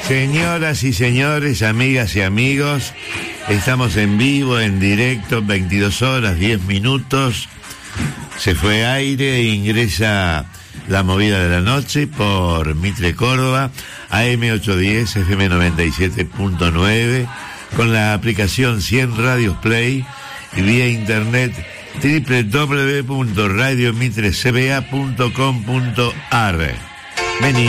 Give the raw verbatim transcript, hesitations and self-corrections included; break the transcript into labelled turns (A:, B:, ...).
A: Señoras y señores, amigas y amigos, estamos en vivo, en directo, veintidós horas, diez minutos. Se fue aire e ingresa la movida de la noche por Mitre Córdoba, A M ochocientos diez, F M noventa y siete punto nueve, con la aplicación cien Radios Play y vía internet doble u doble u doble u punto radio mitre c b a punto com punto a r. Vení.